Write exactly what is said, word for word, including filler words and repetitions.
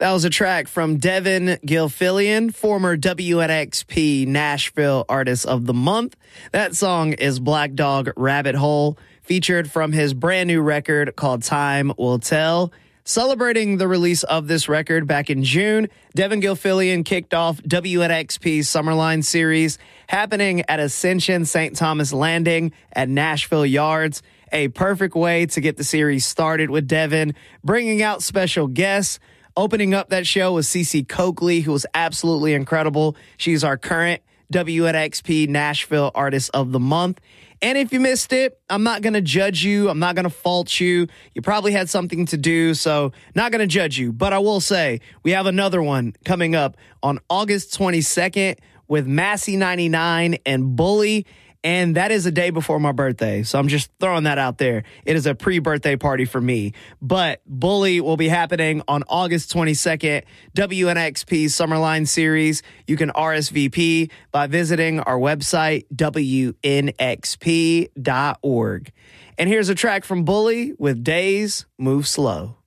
That was a track from Devin Gilfillian, former W N X P Nashville Artist of the Month. That song is Black Dog Rabbit Hole, featured from his brand new record called Time Will Tell. Celebrating the release of this record back in June, Devin Gilfillian kicked off W N X P's Summerline series, happening at Ascension Saint Thomas Landing at Nashville Yards. A perfect way to get the series started with Devin, bringing out special guests. Opening up that show was Cece Coakley, who was absolutely incredible. She's our current W N X P Nashville Artist of the Month. And if you missed it, I'm not going to judge you. I'm not going to fault you. You probably had something to do, so not going to judge you. But I will say, we have another one coming up on August twenty-second with Massey ninety-nine and Bully. And that is a day before my birthday. So I'm just throwing that out there. It is a pre-birthday party for me. But Bully will be happening on August twenty-second, W N X P Summerline Series. You can R S V P by visiting our website, W N X P dot org. And here's a track from Bully with Days Move Slow.